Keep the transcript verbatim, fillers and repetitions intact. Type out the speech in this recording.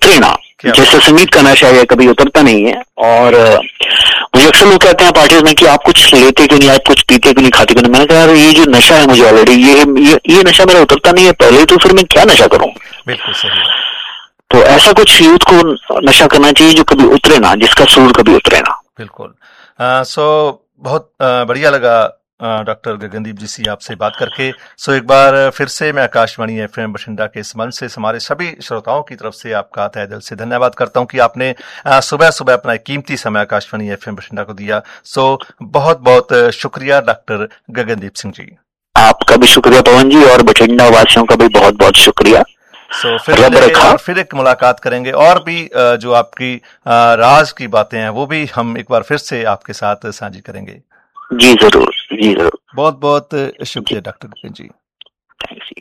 उतरे ना, जैसे संगीत का नशा है कभी उतरता नहीं है। और मुझे अक्सर लोग कहते हैं पार्टीज में कि आप कुछ लेते क्यों नहीं, आप कुछ पीते क्यों नहीं, खाते क्यों नहीं। मैंने कहा यार ये जो नशा है मुझे ऑलरेडी, ये, ये ये नशा मेरा उतरता नहीं है पहले, तो फिर मैं क्या नशा करूं। बिल्कुल सही। तो ऐसा कुछ यूथ को नशा करना चाहिए जो कभी उतरे ना, जिसका सूर कभी उतरे ना। बिल्कुल। सो बहुत बढ़िया लगा डॉक्टर गगनदीप जी से आपसे बात करके। सो एक बार फिर से मैं आकाशवाणी एफएम बठिंडा के इस मंच से हमारे सभी श्रोताओं की तरफ से आपका तहे दिल से धन्यवाद करता हूं कि आपने सुबह सुबह अपना कीमती समय आकाशवाणी एफएम बठिंडा को दिया। सो बहुत बहुत शुक्रिया डॉक्टर गगनदीप सिंह जी। आपका भी शुक्रिया पवन जी, और बठिंडा वासियों का भी बहुत बहुत शुक्रिया। सो so, फिर और फिर एक मुलाकात करेंगे, और भी जो आपकी राज की बातें हैं वो भी हम एक बार फिर से आपके साथ साझी करेंगे। जी जरूर, जी जरूर। बहुत बहुत शुक्रिया डॉक्टर जी।